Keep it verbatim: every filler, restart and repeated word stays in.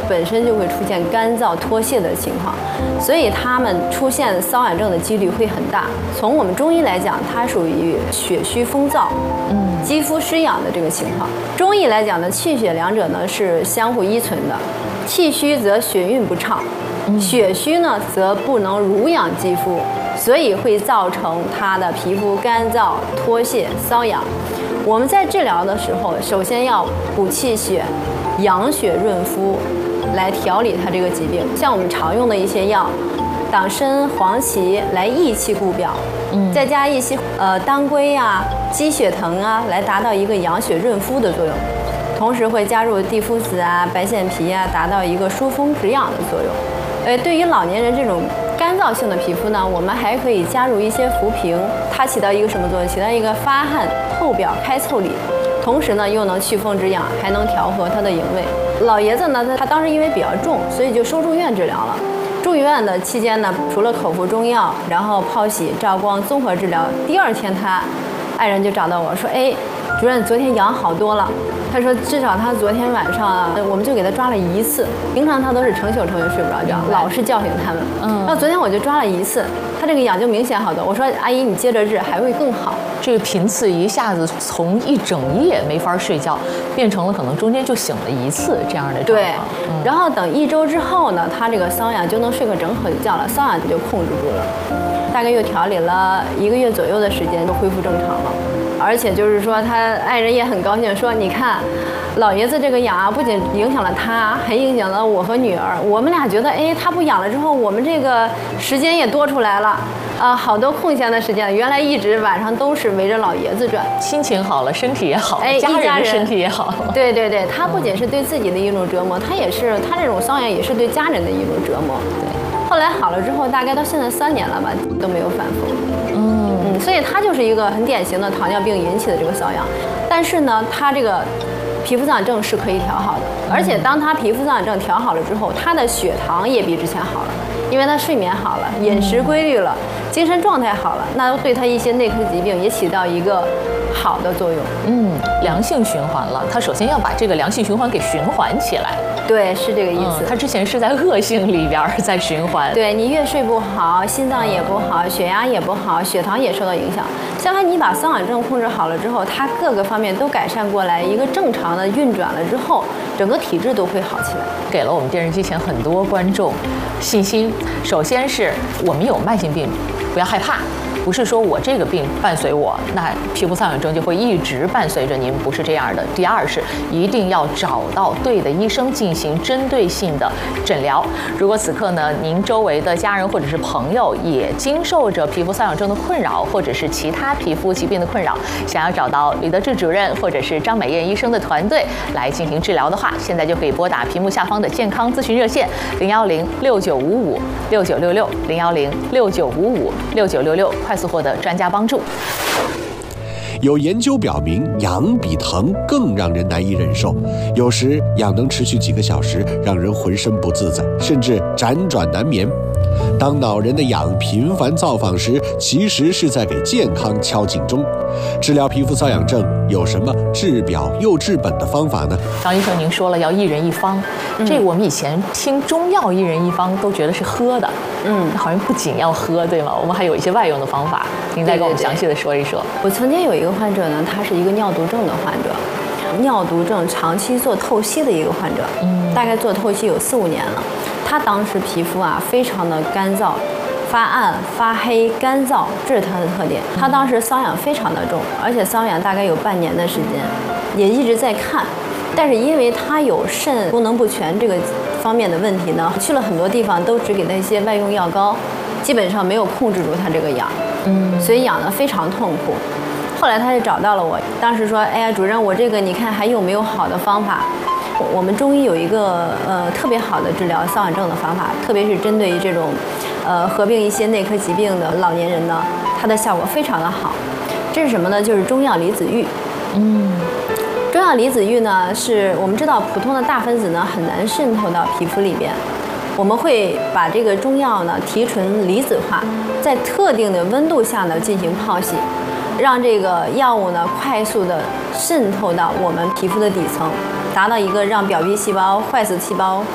本身就会出现干燥脱屑的情况，所以它们出现瘙痒症的几率会很大。从我们中医来讲，它属于血虚风燥，嗯，肌肤湿痒的这个情况。中医来讲呢，气血两者呢是相互依存的，气虚则血运不畅，血虚呢则不能濡养肌肤，所以会造成它的皮肤干燥、脱屑、瘙痒。我们在治疗的时候，首先要补气血、养血润肤，来调理它这个疾病。像我们常用的一些药，党参、黄芪来益气固表，嗯，再加一些呃当归啊、鸡血藤啊，来达到一个养血润肤的作用。同时会加入地肤子啊、白线皮啊，达到一个疏风止痒的作用。呃，对于老年人这种干燥性的皮肤呢，我们还可以加入一些浮萍，它起到一个什么作用？起到一个发汗、透表、开腠理，同时呢又能祛风止痒，还能调和它的营卫。老爷子呢，他当时因为比较重，所以就收住院治疗了。住院的期间呢，除了口服中药，然后泡洗、照光综合治疗，第二天他爱人就找到我说：“哎，主任，昨天痒好多了。”他说至少他昨天晚上啊，我们就给他抓了一次，平常他都是成宿成宿睡不着觉，老是叫醒他们。嗯，那昨天我就抓了一次，他这个痒就明显好多。我说阿姨，你接着治还会更好。 这个频次一下子从一整夜没法睡觉，变成了可能中间就醒了一次这样的状况。 对，嗯、然后等一周之后呢，他这个瘙痒就能睡个整好的觉了，瘙痒就控制住了。大概又调理了一个月左右的时间，就恢复正常了。而且就是说，他爱人也很高兴，说你看，老爷子这个痒啊，不仅影响了他，还影响了我和女儿。我们俩觉得，哎，他不痒了之后，我们这个时间也多出来了，啊，好多空闲的时间。原来一直晚上都是围着老爷子转， 心情好了，身体也好，哎，家人的身体也好。 对对对，他不仅是对自己的一种折磨，他也是他这种瘙痒也是对家人的一种折磨。对，后来好了之后，大概到现在三年了吧，都没有反复。嗯。嗯，所以它就是一个很典型的糖尿病引起的这个瘙痒，但是呢，它这个皮肤瘙痒症是可以调好的，而且当它皮肤瘙痒症调好了之后，它的血糖也比之前好了，因为它睡眠好了，饮食规律了，精神状态好了，那对它一些内科疾病也起到一个好的作用。 嗯，良性循环了，它首先要把这个良性循环给循环起来。 对，是这个意思。 它、嗯、之前是在恶性里边在循环。 对，你越睡不好，心脏也不好，血压也不好，血糖也受到影响。相反，你把瘙痒症控制好了之后，它各个方面都改善过来，一个正常的运转了之后，整个体质都会好起来。 给了我们电视机前很多观众信心。首先是我们有慢性病，不要害怕。不是说我这个病伴随我，那皮肤瘙痒症就会一直伴随着您，不是这样的。第二是一定要找到对的医生进行针对性的诊疗。如果此刻呢，您周围的家人或者是朋友也经受着皮肤瘙痒症的困扰，或者是其他皮肤疾病的困扰，想要找到吕德志主任或者是张美燕医生的团队来进行治疗的话，现在就可以拨打屏幕下方的健康咨询热线零幺零六九五五六九六六零幺零六九五五六九六六，快速获得专家帮助。 有研究表明，痒比疼更让人难以忍受，有时痒能持续几个小时，让人浑身不自在，甚至辗转难眠。当恼人的痒频繁造访时，其实是在给健康敲警钟。治疗皮肤瘙痒症有什么治表又治本的方法呢？ 张医生，您说了要一人一方，嗯、这我们以前听中药一人一方都觉得是喝的，嗯，好像不仅要喝，对吗？我们还有一些外用的方法，您再给我们详细的说一说。 对对对，我曾经有一个患者呢，他是一个尿毒症的患者，尿毒症长期做透析的一个患者，嗯，大概做透析有四五年了。他当时皮肤啊非常的干燥，发暗、发黑、干燥，这是他的特点。他当时瘙痒非常的重，而且瘙痒大概有半年的时间，也一直在看。但是因为他有肾功能不全这个方面的问题呢，去了很多地方都只给他一些外用药膏，基本上没有控制住他这个痒，嗯，所以痒得非常痛苦。后来他就找到了我，当时说：“哎呀，主任，我这个你看还有没有好的方法？”我们中医有一个呃特别好的治疗瘙痒症的方法，特别是针对于这种，呃合并一些内科疾病的老年人呢，它的效果非常的好。这是什么呢？就是中药离子浴。嗯，中药离子浴呢，是我们知道普通的大分子呢很难渗透到皮肤里边，我们会把这个中药呢提纯离子化，在特定的温度下呢进行泡洗，让这个药物呢快速的渗透到我们皮肤的底层，达到一个让表皮细胞、坏死细胞